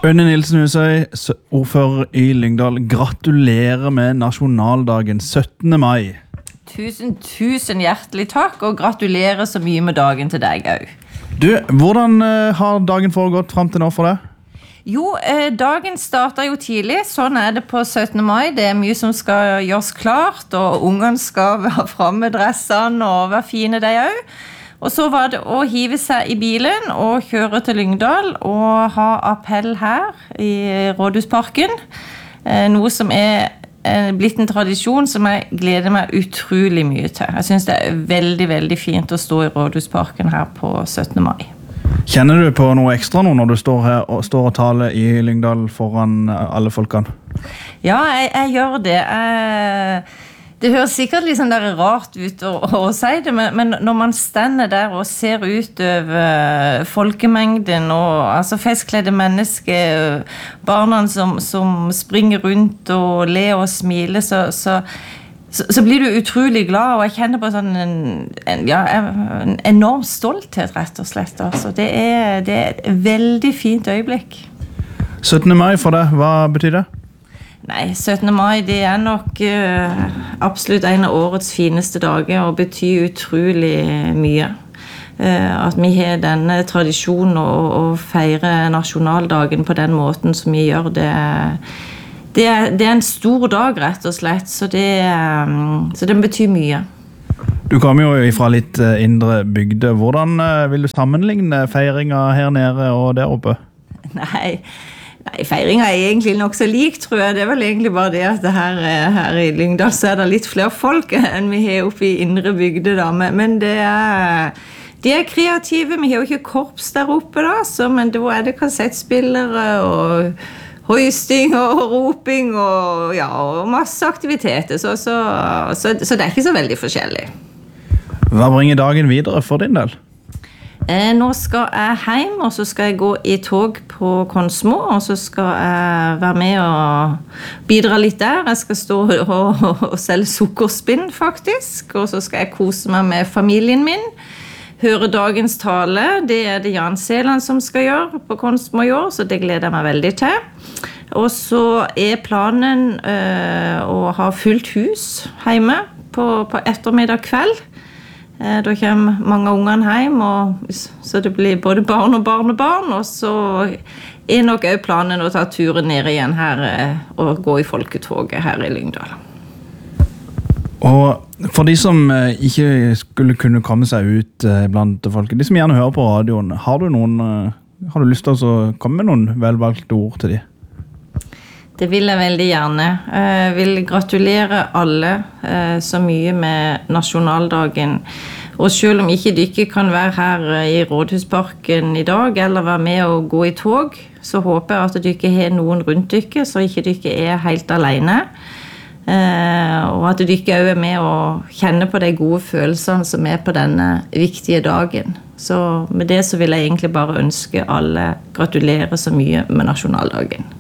Øyne Nilsen Husøy, ordfører i Lyngdal, gratulerer med nasjonaldagen 17. mai. Tusen hjertelig takk, og gratulerer så mye med dagen til deg også. Du, hvordan har dagen foregått frem til nå for deg? Jo, dagen starter jo tidlig, sånn det på 17. mai. Det mye som skal gjøres klart, og ungene skal være fremme med dressene og være fine de også. Og så var det å hive seg i bilen og kjøre til Lyngdal og ha appell her i Rådhusparken. Noe som blitt en tradisjon som jeg gleder meg utrolig mye til. Jeg synes det veldig fint å stå i Rådhusparken her på 17. mai. Kjenner du på noe ekstra nå når du står her og taler i Lyngdal foran alle folkene? Ja, jeg gjør det. Det høres sikkert litt sånn der rart ut å si det, men når man stender der og ser ut over folkemengden og altså festkledde mennesker, barna som springer rundt og ler og smiler, så blir du utrolig glad, og jeg kjenner på sånn en enorm stolthet, rett og slett. Altså, det er et veldig fint øyeblikk. 17. mai for deg, hva betyr det? Nei, 17. mai det nok absolutt en av årets fineste dager og betyr utrolig mye. At vi har denne tradisjonen å feire nasjonaldagen på den måten som vi gjør, det en stor dag rett og slett, så den betyr mye. Du kommer jo fra litt indre bygde. Hvordan vil du sammenligne feiringen her nede og der oppe? Nei, feiringen egentlig nok så lik, tror jeg. Det vel egentlig bare det at her i Lyngdal så det litt flere folk enn vi har oppe i indre bygde da. Men de kreative. Vi har jo ikke korps der oppe da, men da det kassettspillere og hoisting og roping og masse aktiviteter. Så det ikke så veldig forskjellig. Hva bringer dagen videre for din del? Nå skal jeg hjem, og så skal jeg gå i tog på Konsmo, og så skal jeg være med og bidra litt der. Jeg skal stå og selge sukkerspinn, faktisk, og så skal jeg kose meg med familien min. Høre dagens tale, det det Jan Seland som skal gjøre på Konsmo i år, så det gleder jeg meg veldig til. Og så planen å ha fullt hus hjemme på ettermiddag kveld. Da kommer mange ungene hjem, så det blir både barn og barnebarn, og så nok også planen å ta turen ned igjen her og gå i folketoget her i Lyngdal. Og for de som ikke skulle kunne komme seg ut blant folk, de som gjerne hører på radioen, har du lyst til å komme med noen velvalgte ord til de? Det vil jeg veldig gjerne. Jeg vil gratulere alle så mye med nasjonaldagen. Og selv om ikke dere kan være her i Rådhusparken i dag, eller være med og gå i tog, så håper jeg at dere har noen rundt dere, så ikke dere helt alene. Og at dere også med å kjenne på de gode følelsene som på denne viktige dagen. Så med det så vil jeg egentlig bare ønske alle gratulere så mye med nasjonaldagen.